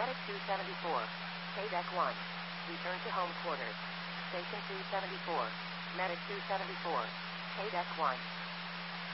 Medic 274. K-Deck 1. Return to home quarters. Station 274. Medic 274. K-Deck 1.